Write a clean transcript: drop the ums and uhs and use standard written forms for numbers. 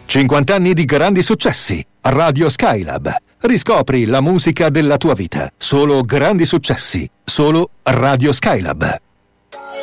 50 anni di grandi successi. Radio Skylab. Riscopri la musica della tua vita. Solo grandi successi. Solo Radio Skylab.